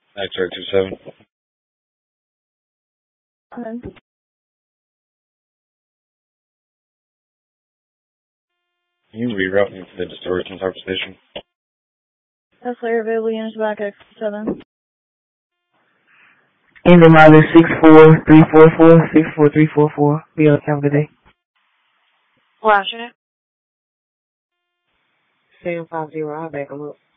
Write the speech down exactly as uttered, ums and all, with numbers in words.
X-ray two seven. Okay. Can you reroute me to the distortion type station? That's layer available units back X seven. Ending mileage six four three four four, six four three four four. Be on account today. What's your name? seven five zero, I'll back them up.